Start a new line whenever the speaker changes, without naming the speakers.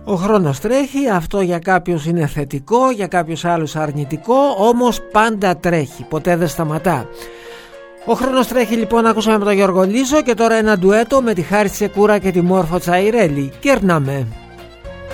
Ο χρόνος τρέχει, αυτό για κάποιους είναι θετικό, για κάποιους άλλους αρνητικό, όμως πάντα τρέχει, ποτέ δεν σταματά. Ο χρόνος τρέχει λοιπόν, ακούσαμε από τον Γιώργο Λίζο και τώρα ένα ντουέτο με τη Χάρη Τσεκούρα και τη Μόρφο Τσαϊρέλη. Κέρναμε.